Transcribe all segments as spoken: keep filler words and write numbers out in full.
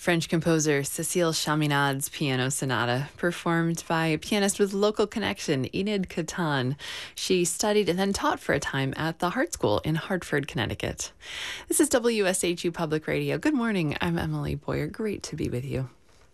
French composer Cécile Chaminade's Piano Sonata, performed by a pianist with local connection, Enid Catan. She studied and then taught for a time at the Hart School in Hartford, Connecticut. This is W S H U Public Radio. Good morning. I'm Emily Boyer. Great to be with you.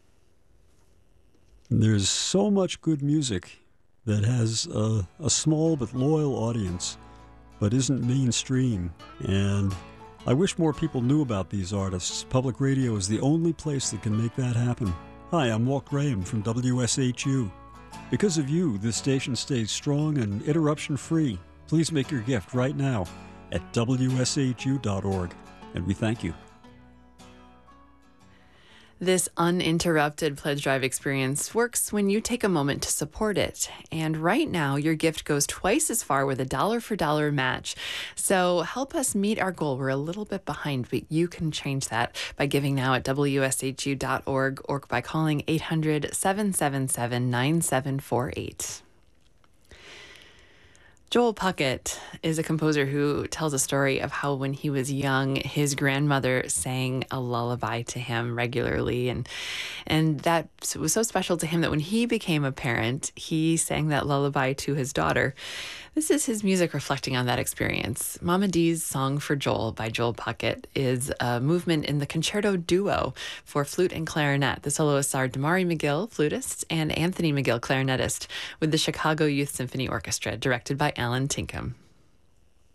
There's so much good music that has a, a small but loyal audience, but isn't mainstream. And I wish more people knew about these artists. Public radio is the only place that can make that happen. Hi, I'm Walt Graham from W S H U. Because of you, this station stays strong and interruption-free. Please make your gift right now at W S H U dot org, and we thank you. This uninterrupted pledge drive experience works when you take a moment to support it. And right now, your gift goes twice as far with a dollar for dollar match. So help us meet our goal. We're a little bit behind, but you can change that by giving now at W S H U dot org or by calling eight hundred, seven seven seven, nine seven four eight. Joel Puckett is a composer who tells a story of how when he was young, his grandmother sang a lullaby to him regularly. And, and that was so special to him that when he became a parent, he sang that lullaby to his daughter. This is his music reflecting on that experience. Mama Dee's Song for Joel by Joel Puckett is a movement in the concerto duo for flute and clarinet. The soloists are Damari McGill, flutist, and Anthony McGill, clarinetist, with the Chicago Youth Symphony Orchestra, directed by Alan Tinkham.